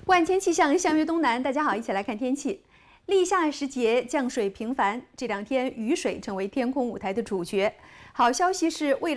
万千气象，相约东南。大家好，一起来看天气。立夏时节，降水频繁，这2天雨水成为天空舞台的主角。好消息是，未来